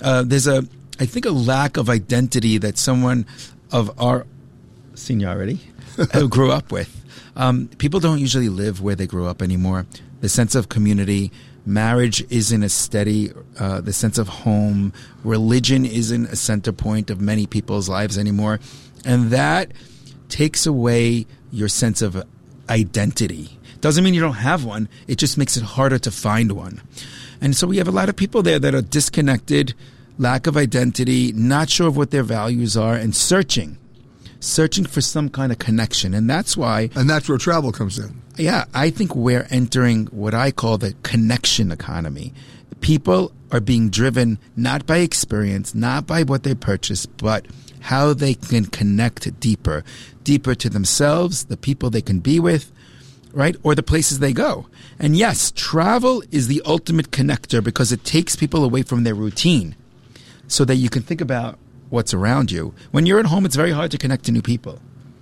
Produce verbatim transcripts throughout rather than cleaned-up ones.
uh, there's a, I think, a lack of identity that someone of our seniority who grew up with. Um, people don't usually live where they grew up anymore. The sense of community, marriage isn't a steady, uh, the sense of home, religion isn't a center point of many people's lives anymore. And that takes away your sense of identity. Doesn't mean you don't have one. It just makes it harder to find one. And so we have a lot of people there that are disconnected, lack of identity, not sure of what their values are, and searching. Searching for some kind of connection. And that's why... And that's where travel comes in. Yeah, I think we're entering what I call the connection economy. People are being driven not by experience, not by what they purchase, but how they can connect deeper. Deeper to themselves, the people they can be with, right? Or the places they go. And yes, travel is the ultimate connector because it takes people away from their routine so that you can think about what's around you. When you're at home, it's very hard to connect to new people.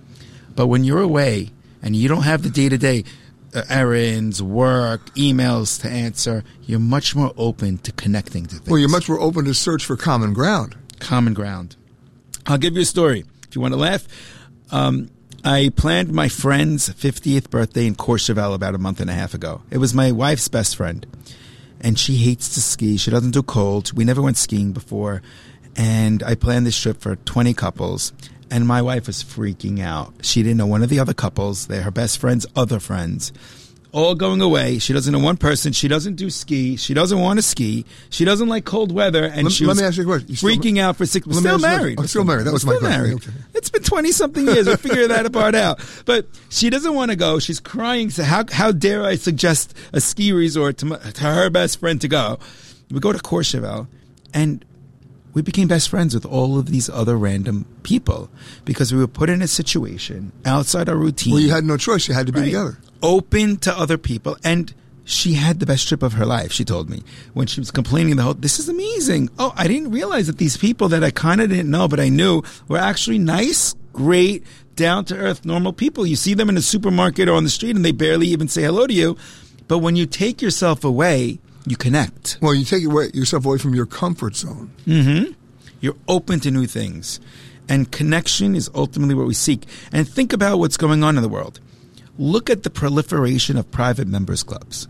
But when you're away and you don't have the day-to-day uh, errands, work, emails to answer, you're much more open to connecting to things. Well, you're much more open to search for common ground. Common ground. I'll give you a story if you want to laugh. Um, I planned my friend's fiftieth birthday in Courchevel about a month and a half ago. It was my wife's best friend. And she hates to ski. She doesn't do cold. We never went skiing before. And I planned this trip for twenty couples. And my wife was freaking out. She didn't know one of the other couples. They're her best friend's other friends. All going away. She doesn't know one person. She doesn't do ski. She doesn't want to ski. She doesn't like cold weather. And let, she let was me ask you a question. You freaking still, out for six months. Still married. I'm still married. That was my still question. Married. Okay. It's been twenty-something years. We're figuring that part out. But she doesn't want to go. She's crying. So how, how dare I suggest a ski resort to, my, to her best friend to go? We go to Courchevel, and we became best friends with all of these other random people because we were put in a situation outside our routine. Well, you had no choice. You had to be right? together. Open to other people. And she had the best trip of her life, she told me. When she was complaining the whole, this is amazing. Oh, I didn't realize that these people that I kind of didn't know, but I knew were actually nice, great, down-to-earth, normal people. You see them in a supermarket or on the street and they barely even say hello to you. But when you take yourself away, you connect. Well, you take away, yourself away from your comfort zone. Mm-hmm. You're open to new things. And connection is ultimately what we seek. And think about what's going on in the world. Look at the proliferation of private members clubs.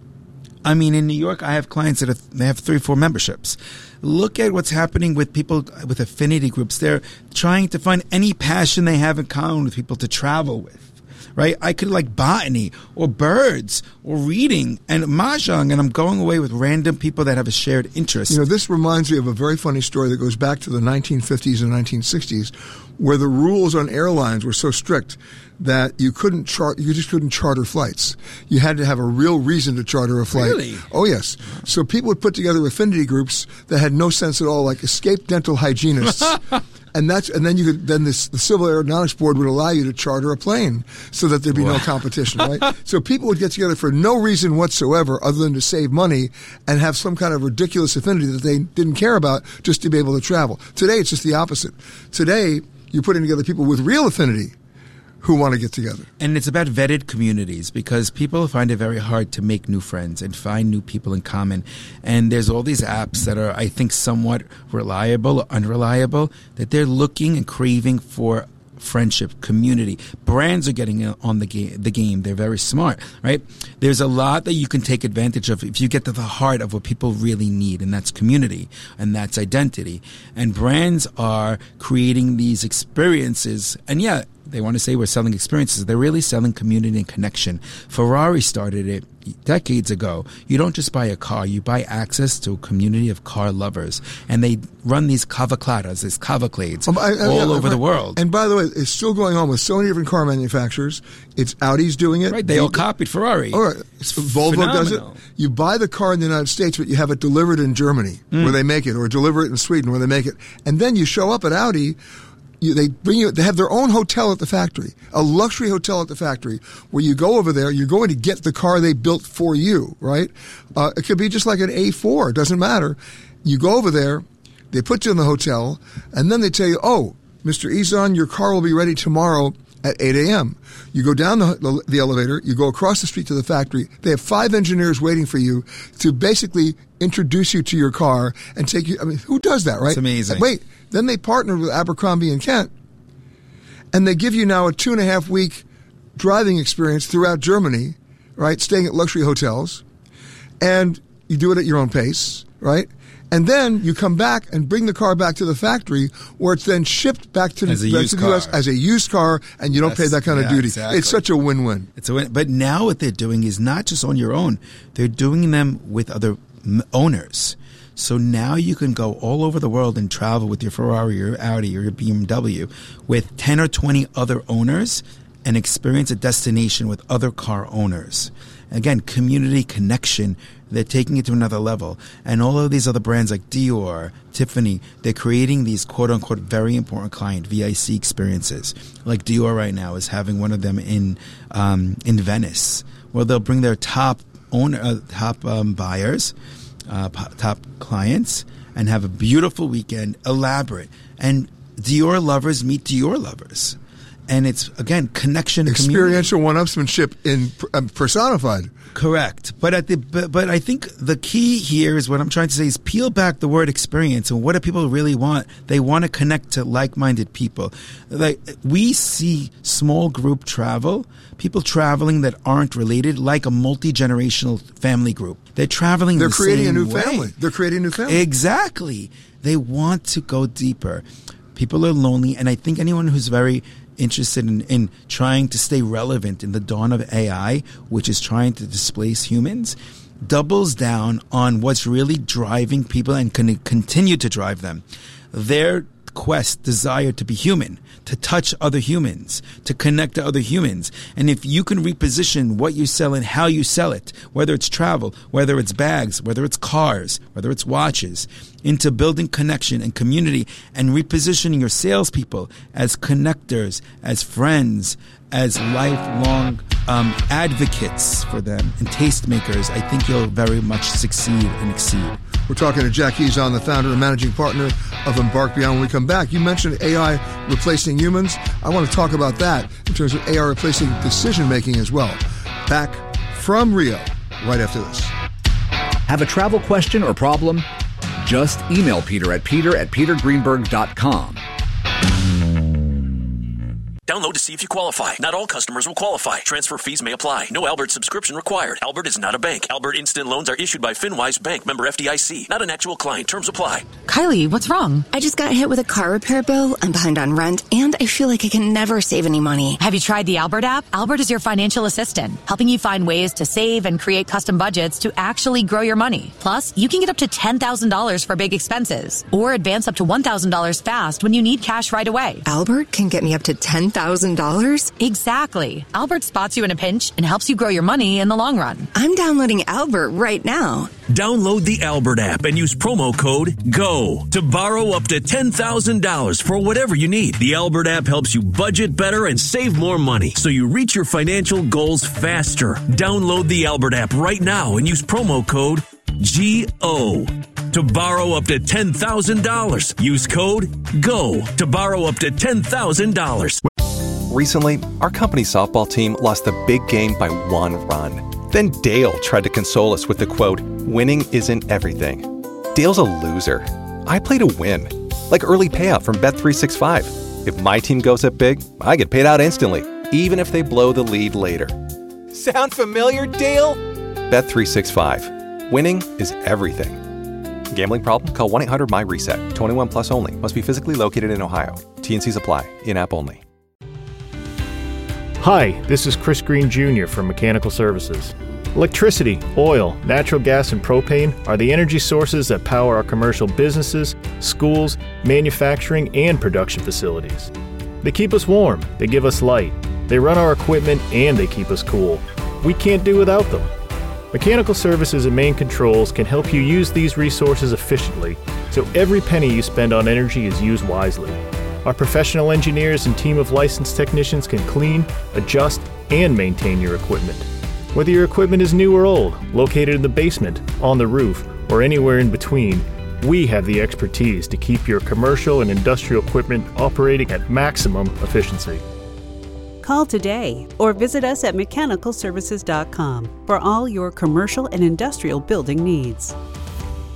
I mean, in New York, I have clients that have, they have three or four memberships. Look at what's happening with people with affinity groups. They're trying to find any passion they have in common with people to travel with. Right? I could like botany or birds or reading and mahjong, and I'm going away with random people that have a shared interest. You know, this reminds me of a very funny story that goes back to the nineteen fifties and nineteen sixties, where the rules on airlines were so strict that you couldn't char- you just couldn't charter flights. You had to have a real reason to charter a flight. Really? Oh, yes. So people would put together affinity groups that had no sense at all, like escaped dental hygienists. And that's and then you could then this the Civil Aeronautics Board would allow you to charter a plane so that there'd be wow. no competition, right? So people would get together for no reason whatsoever other than to save money and have some kind of ridiculous affinity that they didn't care about just to be able to travel. Today it's just the opposite. Today you're putting together people with real affinity who want to get together. And it's about vetted communities because people find it very hard to make new friends and find new people in common. And there's all these apps that are, I think, somewhat reliable or unreliable, that they're looking and craving for friendship, community. Brands are getting on the game, the game. They're very smart, right? There's a lot that you can take advantage of if you get to the heart of what people really need, and that's community, and that's identity. And brands are creating these experiences, and yeah, they want to say we're selling experiences. They're really selling community and connection. Ferrari started it decades ago. You don't just buy a car. You buy access to a community of car lovers. And they run these cavacladas, these cavaclades, um, I, I, all I, over I, the world. And by the way, it's still going on with so many different car manufacturers. It's Audi's doing it. Right, they all copied Ferrari. All right. Volvo phenomenal. does it. You buy the car in the United States, but you have it delivered in Germany mm. where they make it, or deliver it in Sweden where they make it. And then you show up at Audi. You, they bring you. They have their own hotel at the factory, a luxury hotel at the factory, where you go over there. You're going to get the car they built for you, right? Uh, it could be just like an A four. It doesn't matter. You go over there, they put you in the hotel, and then they tell you, "Oh, Mister Izan, your car will be ready tomorrow at eight a.m. You go down the, the, the elevator, you go across the street to the factory. They have five engineers waiting for you to basically introduce you to your car and take you. I mean, who does that, right? It's amazing. And wait, then they partnered with Abercrombie and Kent, and they give you now a two and a half week driving experience throughout Germany, right? Staying at luxury hotels, and you do it at your own pace, right? And then you come back and bring the car back to the factory, where it's then shipped back to, as the, a back used to the car. U S as a used car, and you don't Yes, pay that kind yeah, of duty. Exactly. It's such a win-win. It's a win. But now what they're doing is not just on your own; they're doing them with other m- owners. So now you can go all over the world and travel with your Ferrari, your Audi, or your B M W with ten or twenty other owners and experience a destination with other car owners. Again, community connection. They're taking it to another level. And all of these other brands like Dior, Tiffany, they're creating these quote-unquote very important client V I C experiences. Like Dior right now is having one of them in um, in Venice, where they'll bring their top owner, uh, top um, buyers, uh, p- top clients, and have a beautiful weekend, elaborate. And Dior lovers meet Dior lovers. And it's, again, connection. Experiential one-upsmanship in um, personified. Correct. But at the but, but I think the key here is what I'm trying to say is peel back the word experience and what do people really want? They want to connect to like-minded people. Like we see small group travel, people traveling that aren't related, like a multi-generational family group. They're traveling They're the creating same a new way. family. They're creating a new family. Exactly. They want to go deeper. People are lonely, and I think anyone who's very interested in, in trying to stay relevant in the dawn of A I, which is trying to displace humans, doubles down on what's really driving people and can continue to drive them. Their quest, desire to be human, to touch other humans, to connect to other humans. And if you can reposition what you sell and how you sell it, whether it's travel, whether it's bags, whether it's cars, whether it's watches, into building connection and community and repositioning your salespeople as connectors, as friends, as lifelong um, advocates for them and tastemakers, I think you'll very much succeed and exceed. We're talking to Jack Ezon, the founder and managing partner of Embark Beyond. When we come back, you mentioned A I replacing humans. I want to talk about that in terms of A I replacing decision-making as well. Back from Rio, right after this. Have a travel question or problem? Just email Peter at peter at peter greenberg dot com. Download to see if you qualify. Not all customers will qualify. Transfer fees may apply. No Albert subscription required. Albert is not a bank. Albert Instant Loans are issued by FinWise Bank, member F D I C. Not an actual client. Terms apply. Kylie, what's wrong? I just got hit with a car repair bill. I'm behind on rent, and I feel like I can never save any money. Have you tried the Albert app? Albert is your financial assistant, helping you find ways to save and create custom budgets to actually grow your money. Plus, you can get up to ten thousand dollars for big expenses, or advance up to one thousand dollars fast when you need cash right away. Albert can get me up to ten thousand dollars? Exactly. Albert spots you in a pinch and helps you grow your money in the long run. I'm downloading Albert right now. Download the Albert app and use promo code GO to borrow up to ten thousand dollars for whatever you need. The Albert app helps you budget better and save more money so you reach your financial goals faster. Download the Albert app right now and use promo code G O to borrow up to ten thousand dollars. Use code GO to borrow up to ten thousand dollars. Recently, our company softball team lost the big game by one run. Then Dale tried to console us with the quote, "Winning isn't everything." Dale's a loser. I play to win. Like early payout from Bet three sixty-five. If my team goes up big, I get paid out instantly, even if they blow the lead later. Sound familiar, Dale? Bet three sixty-five. Winning is everything. Gambling problem? Call one eight hundred M Y reset. twenty-one plus only. Must be physically located in Ohio. T and Cs apply. In-app only. Hi, this is Chris Green Junior from Mechanical Services. Electricity, oil, natural gas, and propane are the energy sources that power our commercial businesses, schools, manufacturing, and production facilities. They keep us warm, they give us light, they run our equipment, and they keep us cool. We can't do without them. Mechanical Services and Main Controls can help you use these resources efficiently, so every penny you spend on energy is used wisely. Our professional engineers and team of licensed technicians can clean, adjust, and maintain your equipment. Whether your equipment is new or old, located in the basement, on the roof, or anywhere in between, we have the expertise to keep your commercial and industrial equipment operating at maximum efficiency. Call today or visit us at mechanical services dot com for all your commercial and industrial building needs.